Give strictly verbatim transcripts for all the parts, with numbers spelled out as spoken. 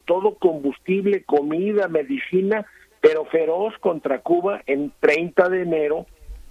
todo combustible, comida, medicina, pero feroz contra Cuba en treinta de enero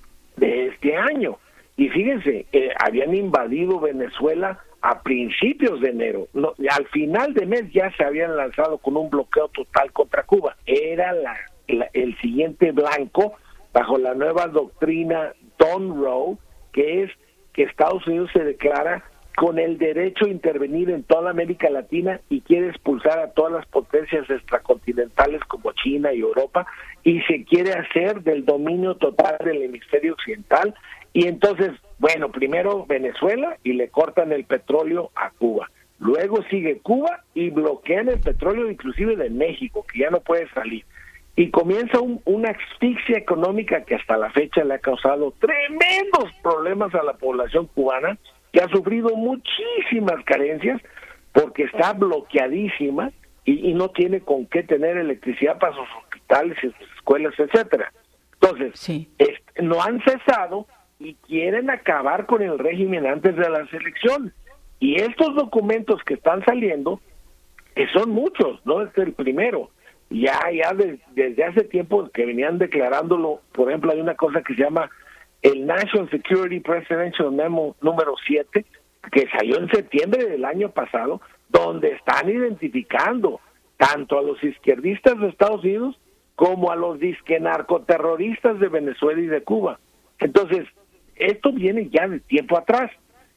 de este año. Y fíjense, eh, habían invadido Venezuela a principios de enero. No, al final de mes ya se habían lanzado con un bloqueo total contra Cuba. Era la, la, el siguiente blanco bajo la nueva doctrina Don Roe, que es que Estados Unidos se declara con el derecho a intervenir en toda América Latina y quiere expulsar a todas las potencias extracontinentales como China y Europa, y se quiere hacer del dominio total del hemisferio occidental. Y entonces, bueno, primero Venezuela y le cortan el petróleo a Cuba. Luego sigue Cuba y bloquean el petróleo inclusive de México, que ya no puede salir. Y comienza un, una asfixia económica que hasta la fecha le ha causado tremendos problemas a la población cubana, que ha sufrido muchísimas carencias porque está bloqueadísima y, y no tiene con qué tener electricidad para sus hospitales y sus escuelas, etcétera. Entonces, sí. es, no han cesado y quieren acabar con el régimen antes de las elecciones. Y estos documentos que están saliendo, que son muchos, no es el primero, ya ya de, desde hace tiempo que venían declarándolo. Por ejemplo, hay una cosa que se llama el National Security Presidential Memo número siete, que salió en septiembre del año pasado, donde están identificando tanto a los izquierdistas de Estados Unidos como a los disque narcoterroristas de Venezuela y de Cuba. Entonces, esto viene ya de tiempo atrás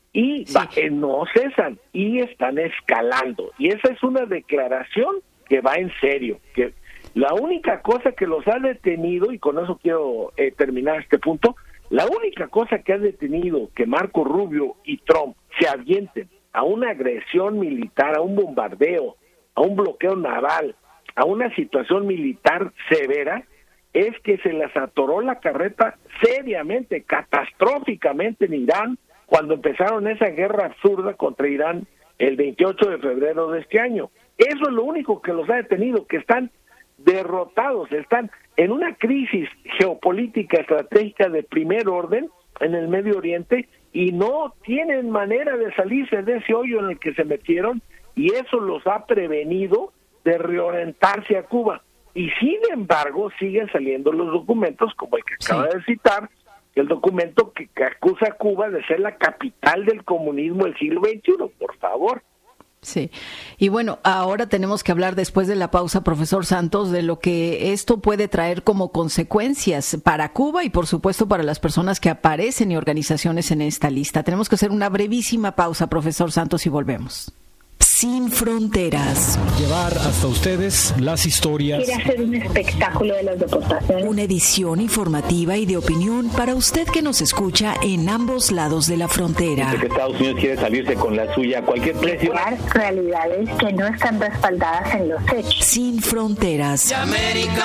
y sí. va, eh, no cesan y están escalando. Y esa es una declaración que va en serio, que la única cosa que los ha detenido, y con eso quiero eh, terminar este punto, la única cosa que ha detenido que Marco Rubio y Trump se avienten a una agresión militar, a un bombardeo, a un bloqueo naval, a una situación militar severa, es que se les atoró la carreta seriamente, catastróficamente en Irán, cuando empezaron esa guerra absurda contra Irán el veintiocho de febrero de este año. Eso es lo único que los ha detenido, que están derrotados, están en una crisis geopolítica estratégica de primer orden en el Medio Oriente y no tienen manera de salirse de ese hoyo en el que se metieron, y eso los ha prevenido de reorientarse a Cuba. Y sin embargo siguen saliendo los documentos, como el que acaba sí. de citar, el documento que, que acusa a Cuba de ser la capital del comunismo del siglo veintiuno, por favor. Sí, y bueno, ahora tenemos que hablar después de la pausa, profesor Santos, de lo que esto puede traer como consecuencias para Cuba y por supuesto para las personas que aparecen y organizaciones en esta lista. Tenemos que hacer una brevísima pausa, profesor Santos, y volvemos. Sin fronteras. Llevar hasta ustedes las historias. Quiere hacer un espectáculo de las deportaciones. Una edición informativa y de opinión para usted que nos escucha en ambos lados de la frontera. Dice que Estados Unidos quiere salirse con la suya a cualquier precio. Realidades que no están respaldadas en los hechos. Sin fronteras. De América.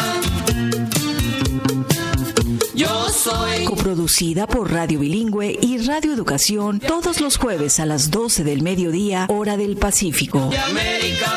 Yo soy. Coproducida por Radio Bilingüe y Radio Educación todos los jueves a las doce del mediodía, hora del Pacífico. De América.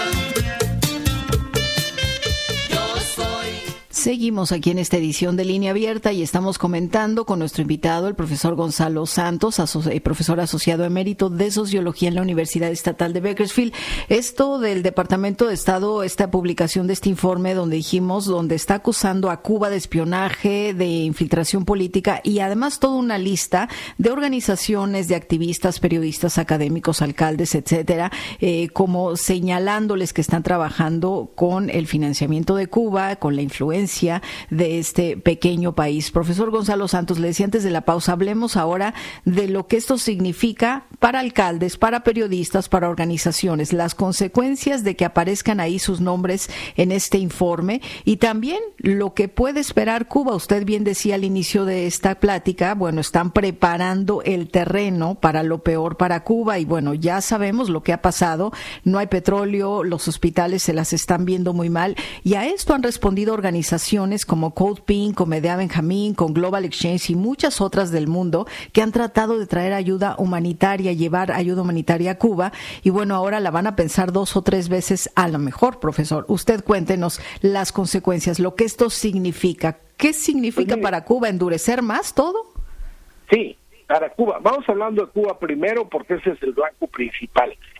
Seguimos aquí en esta edición de Línea Abierta y estamos comentando con nuestro invitado, el profesor Gonzalo Santos, aso- profesor asociado emérito de Sociología en la Universidad Estatal de Bakersfield. Esto del Departamento de Estado, esta publicación de este informe donde dijimos, donde está acusando a Cuba de espionaje, de infiltración política y además toda una lista de organizaciones, de activistas, periodistas, académicos, alcaldes, etcétera, eh, como señalándoles que están trabajando con el financiamiento de Cuba, con la influencia de este pequeño país. Profesor Gonzalo Santos, le decía antes de la pausa, hablemos ahora de lo que esto significa para alcaldes, para periodistas, para organizaciones, las consecuencias de que aparezcan ahí sus nombres en este informe y también lo que puede esperar Cuba. Usted bien decía al inicio de esta plática, bueno, están preparando el terreno para lo peor para Cuba y bueno, ya sabemos lo que ha pasado, no hay petróleo, los hospitales se las están viendo muy mal y a esto han respondido organizaciones como Code Pink, con Medea Benjamín, con Global Exchange y muchas otras del mundo que han tratado de traer ayuda humanitaria, llevar ayuda humanitaria a Cuba y bueno, ahora la van a pensar dos o tres veces a lo mejor, profesor. Usted cuéntenos las consecuencias, lo que esto significa. ¿Qué significa pues, para Cuba? ¿Endurecer más todo? Sí, para Cuba. Vamos hablando de Cuba primero porque ese es el blanco principal.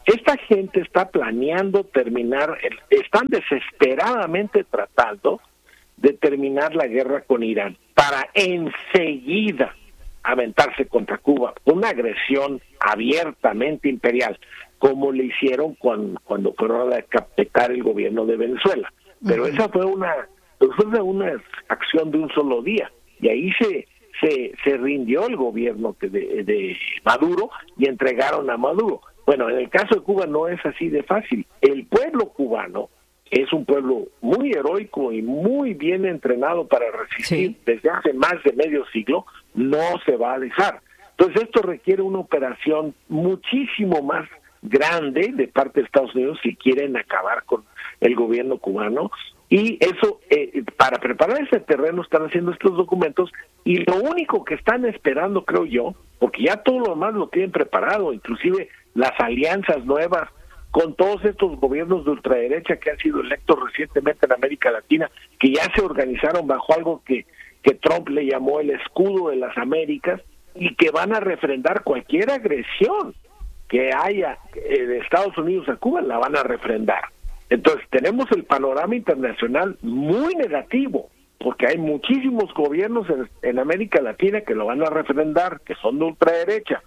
esta gente está planeando terminar, están desesperadamente tratando de terminar la guerra con Irán para enseguida aventarse contra Cuba, una agresión abiertamente imperial, como le hicieron cuando, cuando fueron a decapitar el gobierno de Venezuela. Pero uh-huh. esa fue una, fue una acción de un solo día, y ahí se se, se rindió el gobierno de, de Maduro y entregaron a Maduro. Bueno, en el caso de Cuba no es así de fácil. El pueblo cubano es un pueblo muy heroico y muy bien entrenado para resistir. Sí. Desde hace más de medio siglo, no se va a dejar. Entonces esto requiere una operación muchísimo más grande de parte de Estados Unidos si quieren acabar con el gobierno cubano, y eso, eh, para preparar ese terreno están haciendo estos documentos, y lo único que están esperando, creo yo, porque ya todo lo demás lo tienen preparado, inclusive las alianzas nuevas con todos estos gobiernos de ultraderecha que han sido electos recientemente en América Latina, que ya se organizaron bajo algo que, que Trump le llamó el escudo de las Américas, y que van a refrendar cualquier agresión que haya de Estados Unidos a Cuba, la van a refrendar. Entonces tenemos el panorama internacional muy negativo, porque hay muchísimos gobiernos en, en América Latina que lo van a refrendar, que son de ultraderecha.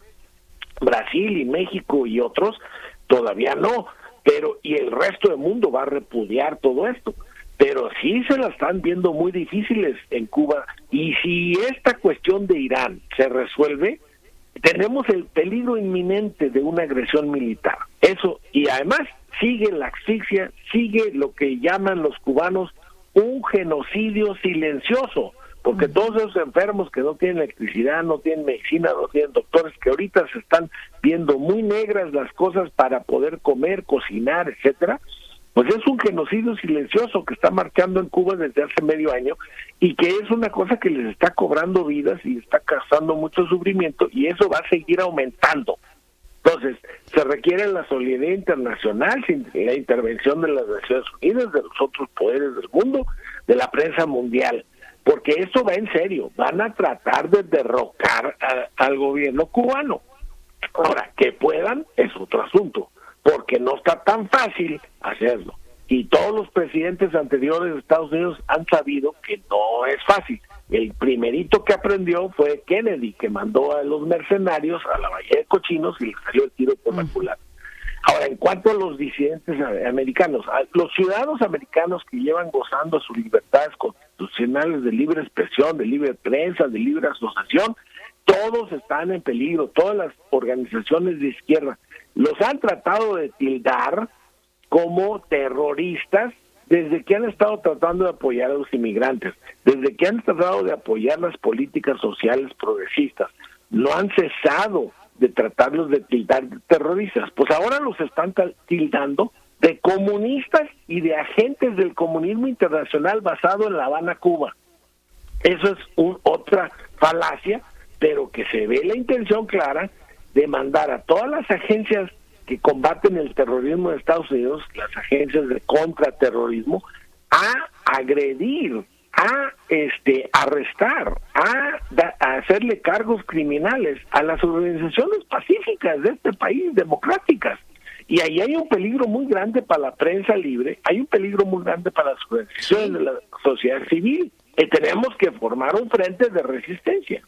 Brasil y México y otros todavía no, pero y el resto del mundo va a repudiar todo esto. Pero sí se la están viendo muy difíciles en Cuba, y si esta cuestión de Irán se resuelve, tenemos el peligro inminente de una agresión militar. Eso, y además sigue la asfixia, sigue lo que llaman los cubanos un genocidio silencioso, porque todos esos enfermos que no tienen electricidad, no tienen medicina, no tienen doctores, que ahorita se están viendo muy negras las cosas para poder comer, cocinar, etcétera, pues es un genocidio silencioso que está marchando en Cuba desde hace medio año, y que es una cosa que les está cobrando vidas y está causando mucho sufrimiento, y eso va a seguir aumentando. Entonces, se requiere la solidaridad internacional, sin la intervención de las Naciones Unidas, de los otros poderes del mundo, de la prensa mundial, porque esto va en serio. Van a tratar de derrocar a, al gobierno cubano. Ahora, que puedan es otro asunto, porque no está tan fácil hacerlo. Y todos los presidentes anteriores de Estados Unidos han sabido que no es fácil. El primerito que aprendió fue Kennedy, que mandó a los mercenarios a la Bahía de Cochinos y le salió el tiro por la culata. Ahora, en cuanto a los disidentes americanos, a los ciudadanos americanos que llevan gozando sus libertades constitucionales de libre expresión, de libre prensa, de libre asociación, todos están en peligro. Todas las organizaciones de izquierda los han tratado de tildar como terroristas desde que han estado tratando de apoyar a los inmigrantes, desde que han tratado de apoyar las políticas sociales progresistas. No han cesado de tratarlos de tildar de terroristas. Pues ahora los están tildando de comunistas y de agentes del comunismo internacional basado en La Habana, Cuba. Eso es un, otra falacia, pero que se ve la intención clara de mandar a todas las agencias que combaten el terrorismo de Estados Unidos, las agencias de contraterrorismo, a agredir, a este arrestar, a, da, a hacerle cargos criminales a las organizaciones pacíficas de este país, democráticas. Y ahí hay un peligro muy grande para la prensa libre, hay un peligro muy grande para las organizaciones de la sociedad civil, y tenemos que formar un frente de resistencia.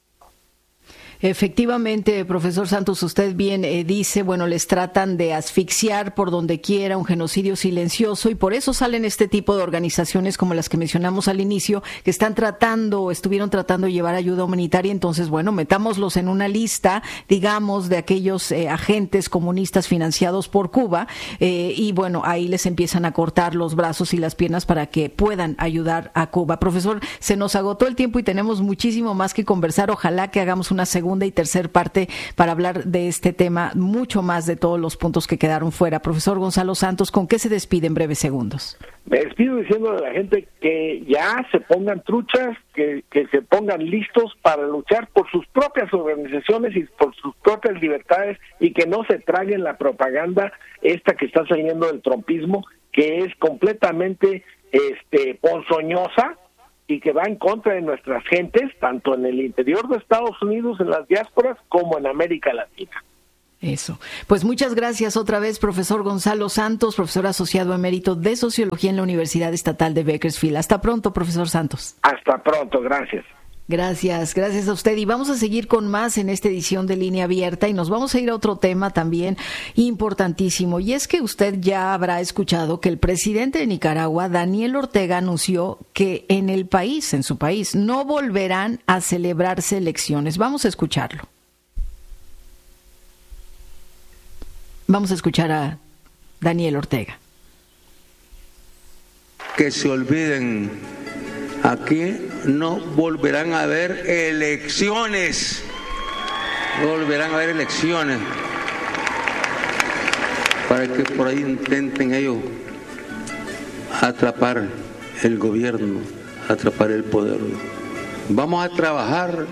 Efectivamente, profesor Santos, usted bien eh, dice, bueno, les tratan de asfixiar por donde quiera, un genocidio silencioso, y por eso salen este tipo de organizaciones como las que mencionamos al inicio, que están tratando, o estuvieron tratando de llevar ayuda humanitaria. Entonces, bueno, metámoslos en una lista, digamos, de aquellos eh, agentes comunistas financiados por Cuba, eh, y bueno, ahí les empiezan a cortar los brazos y las piernas para que puedan ayudar a Cuba. Profesor, se nos agotó el tiempo y tenemos muchísimo más que conversar. Ojalá que hagamos una segunda y tercer parte para hablar de este tema, mucho más de todos los puntos que quedaron fuera. Profesor Gonzalo Santos, ¿con qué se despide en breves segundos? Me despido diciendo a la gente que ya se pongan truchas, que, que se pongan listos para luchar por sus propias organizaciones y por sus propias libertades, y que no se traguen la propaganda esta que está saliendo del trumpismo, que es completamente este ponzoñosa y que va en contra de nuestras gentes, tanto en el interior de Estados Unidos, en las diásporas, como en América Latina. Eso. Pues muchas gracias otra vez, profesor Gonzalo Santos, profesor asociado emérito de Sociología en la Universidad Estatal de Bakersfield. Hasta pronto, profesor Santos. Hasta pronto, gracias. Gracias, gracias a usted. Y vamos a seguir con más en esta edición de Línea Abierta y nos vamos a ir a otro tema también importantísimo. Y es que usted ya habrá escuchado que el presidente de Nicaragua, Daniel Ortega, anunció que en el país, en su país, no volverán a celebrarse elecciones. Vamos a escucharlo. Vamos a escuchar a Daniel Ortega. Que se olviden, aquí no volverán a haber elecciones, no volverán a haber elecciones, para que por ahí intenten ellos atrapar el gobierno, atrapar el poder. Vamos a trabajar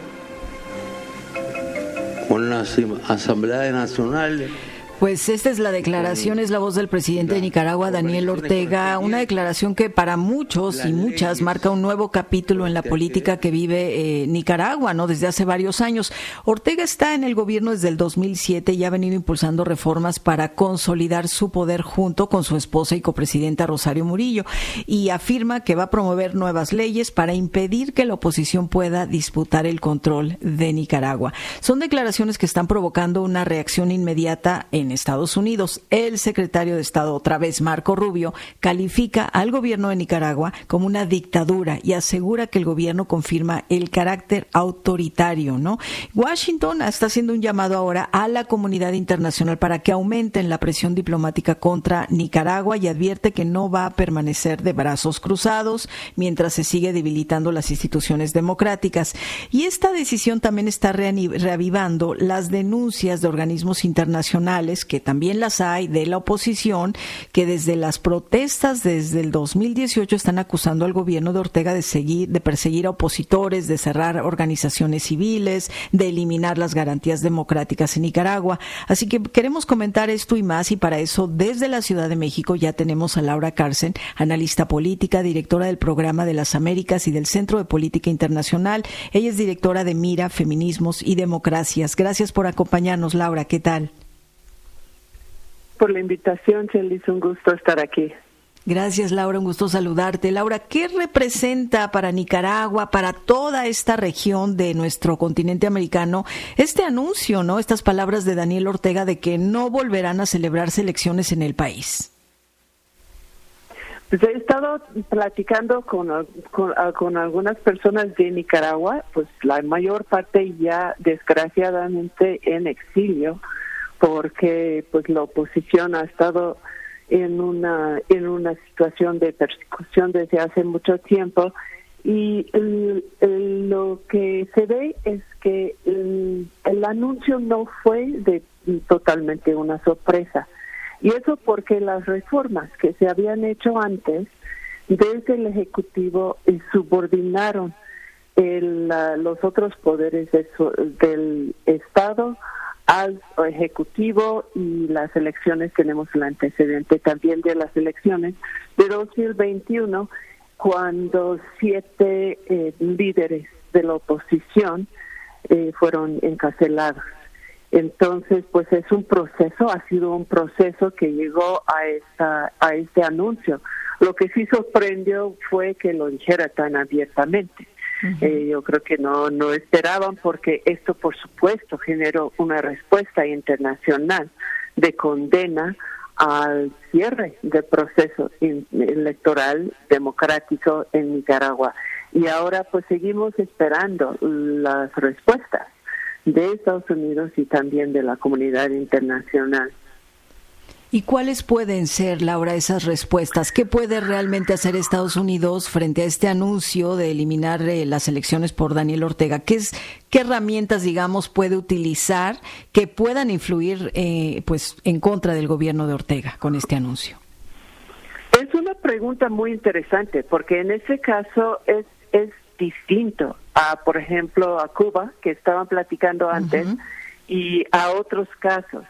con las asambleas nacionales. Pues esta es la declaración, es la voz del presidente de Nicaragua, Daniel Ortega, una declaración que para muchos y muchas marca un nuevo capítulo en la política que vive eh, Nicaragua, ¿no? Desde hace varios años. Ortega está en el gobierno desde el dos mil siete y ha venido impulsando reformas para consolidar su poder junto con su esposa y copresidenta Rosario Murillo, y afirma que va a promover nuevas leyes para impedir que la oposición pueda disputar el control de Nicaragua. Son declaraciones que están provocando una reacción inmediata en Estados Unidos. El secretario de Estado, otra vez Marco Rubio, califica al gobierno de Nicaragua como una dictadura y asegura que el gobierno confirma el carácter autoritario, ¿no? Washington está haciendo un llamado ahora a la comunidad internacional para que aumenten la presión diplomática contra Nicaragua y advierte que no va a permanecer de brazos cruzados mientras se sigue debilitando las instituciones democráticas. Y esta decisión también está reavivando las denuncias de organismos internacionales, que también las hay, de la oposición, que desde las protestas desde el dos mil dieciocho están acusando al gobierno de Ortega de seguir, de perseguir a opositores, de cerrar organizaciones civiles, de eliminar las garantías democráticas en Nicaragua. Así que queremos comentar esto y más, y para eso desde la Ciudad de México ya tenemos a Laura Carsen, analista política, directora del Programa de las Américas y del Centro de Política Internacional. Ella es directora de Mira, Feminismos y Democracias. Gracias por acompañarnos, Laura. ¿Qué tal? Por la invitación, Chelis, un gusto estar aquí. Gracias, Laura, un gusto saludarte. Laura, ¿qué representa para Nicaragua, para toda esta región de nuestro continente americano, este anuncio, ¿no? Estas palabras de Daniel Ortega de que no volverán a celebrarse elecciones en el país. Pues he estado platicando con, con, con algunas personas de Nicaragua, pues la mayor parte ya desgraciadamente en exilio, porque pues la oposición ha estado en una en una situación de persecución desde hace mucho tiempo, y el, el, lo que se ve es que el, el anuncio no fue de totalmente una sorpresa, y eso porque las reformas que se habían hecho antes desde el Ejecutivo subordinaron el, los otros poderes de su, del Estado al Ejecutivo, y las elecciones, tenemos el antecedente también de las elecciones de dos mil veintiuno, cuando siete eh, líderes de la oposición eh, fueron encarcelados. Entonces, pues es un proceso, ha sido un proceso que llegó a esta a este anuncio. Lo que sí sorprendió fue que lo dijera tan abiertamente. Uh-huh. Eh, yo creo que no no esperaban, porque esto, por supuesto, generó una respuesta internacional de condena al cierre del proceso in- electoral democrático en Nicaragua. Y ahora pues seguimos esperando las respuestas de Estados Unidos y también de la comunidad internacional. ¿Y cuáles pueden ser, Laura, esas respuestas? ¿Qué puede realmente hacer Estados Unidos frente a este anuncio de eliminar eh, las elecciones por Daniel Ortega? ¿Qué es, qué herramientas, digamos, puede utilizar que puedan influir eh, pues en contra del gobierno de Ortega con este anuncio? Es una pregunta muy interesante, porque en ese caso es es distinto a, por ejemplo, a Cuba, que estaban platicando antes, uh-huh, y a otros casos,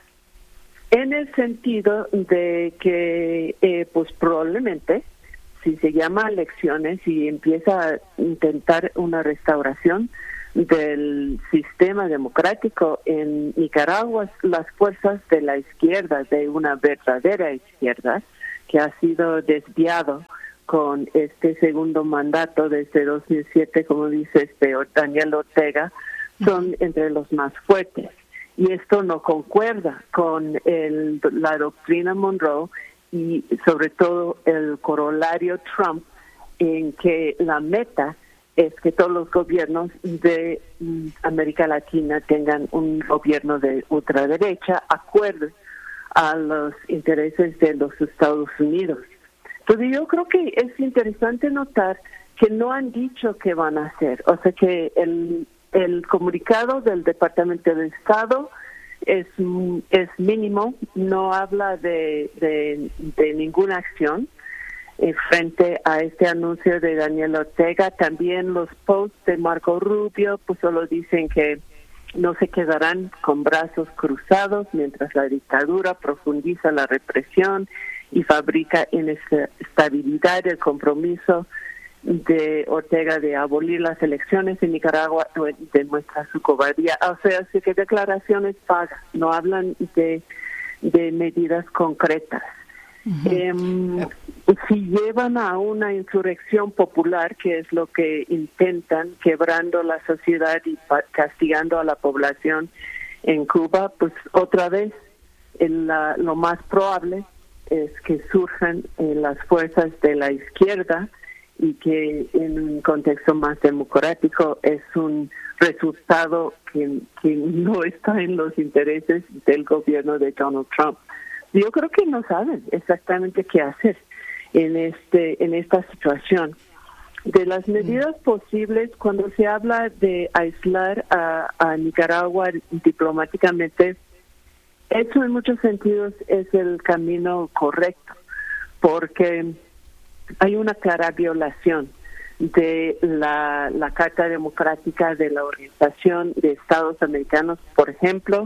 en el sentido de que eh, pues probablemente si se llama elecciones y empieza a intentar una restauración, del sistema democrático en Nicaragua, las fuerzas de la izquierda, de una verdadera izquierda, que ha sido desviado con este segundo mandato desde dos mil siete, como dice este Daniel Ortega, son entre los más fuertes. Y esto no concuerda con el, la doctrina Monroe y sobre todo el corolario Trump, en que la meta es que todos los gobiernos de América Latina tengan un gobierno de ultraderecha acorde a los intereses de los Estados Unidos. Entonces yo creo que es interesante notar que no han dicho qué van a hacer. O sea que el, el comunicado del Departamento de Estado es, es mínimo, no habla de, de, de ninguna acción. Eh, frente a este anuncio de Daniel Ortega, también los posts de Marco Rubio pues solo dicen que no se quedarán con brazos cruzados mientras la dictadura profundiza la represión y fabrica inestabilidad. El compromiso de Ortega de abolir las elecciones en Nicaragua demuestra su cobardía. O sea, así que declaraciones vagas, no hablan de, de medidas concretas. Uh-huh. Eh, si llevan a una insurrección popular, que es lo que intentan, quebrando la sociedad y castigando a la población en Cuba, pues otra vez en la, lo más probable es que surjan eh, las fuerzas de la izquierda y que en un contexto más democrático es un resultado que, que no está en los intereses del gobierno de Donald Trump. Yo creo que no saben exactamente qué hacer en este en esta situación. De las medidas posibles, cuando se habla de aislar a, a Nicaragua diplomáticamente, eso en muchos sentidos es el camino correcto, porque hay una clara violación de la, la Carta Democrática de la Organización de Estados Americanos, por ejemplo,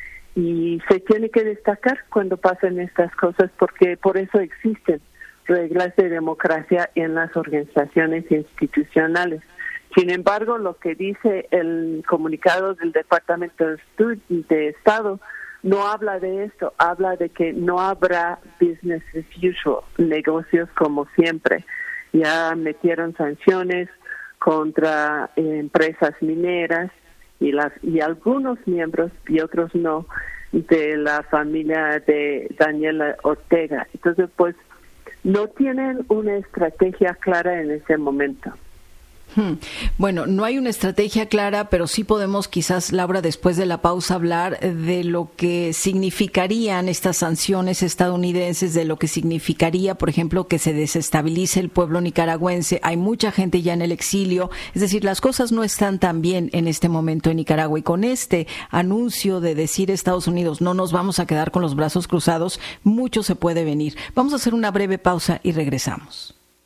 y se tiene que destacar cuando pasan estas cosas porque por eso existen reglas de democracia en las organizaciones institucionales. Sin embargo, lo que dice el comunicado del Departamento de Estado no habla de esto, habla de que no habrá business as usual, negocios como siempre. Ya metieron sanciones contra eh, empresas mineras, y las y algunos miembros y otros no de la familia de Daniel Ortega. Entonces, pues, no tienen una estrategia clara en ese momento. Hmm. Bueno, no hay una estrategia clara, pero sí podemos quizás, Laura, después de la pausa hablar de lo que significarían estas sanciones estadounidenses, de lo que significaría, por ejemplo, que se desestabilice el pueblo nicaragüense. Hay mucha gente ya en el exilio, es decir, las cosas no están tan bien en este momento en Nicaragua, y con este anuncio de decir Estados Unidos no nos vamos a quedar con los brazos cruzados, mucho se puede venir. Vamos a hacer una breve pausa y regresamos.